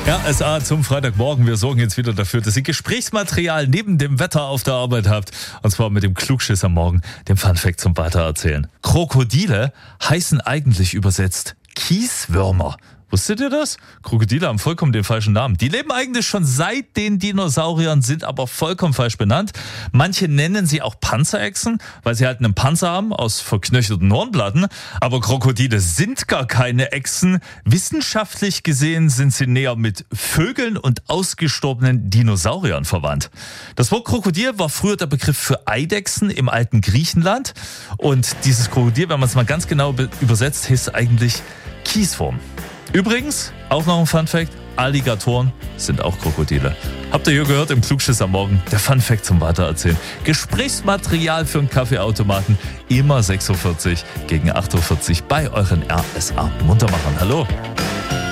RSA zum Freitagmorgen. Wir sorgen jetzt wieder dafür, dass ihr Gesprächsmaterial neben dem Wetter auf der Arbeit habt. Und zwar mit dem Klugschiss am Morgen, dem Funfact zum Weitererzählen. Krokodile heißen eigentlich übersetzt Kieswürmer. Wusstet ihr das? Krokodile haben vollkommen den falschen Namen. Die leben eigentlich schon seit den Dinosauriern, sind aber vollkommen falsch benannt. Manche nennen sie auch Panzerechsen, weil sie halt einen Panzer haben aus verknöcherten Hornplatten. Aber Krokodile sind gar keine Echsen. Wissenschaftlich gesehen sind sie näher mit Vögeln und ausgestorbenen Dinosauriern verwandt. Das Wort Krokodil war früher der Begriff für Eidechsen im alten Griechenland. Und dieses Krokodil, wenn man es mal ganz genau übersetzt, hieß eigentlich Kieswurm. Übrigens, auch noch ein Funfact, Alligatoren sind auch Krokodile. Habt ihr hier gehört im Klugschiss am Morgen? Der Funfact zum Weitererzählen. Gesprächsmaterial für einen Kaffeeautomaten. Immer 6.40 Uhr gegen 8.40 Uhr bei euren RSA Muntermachern. Hallo.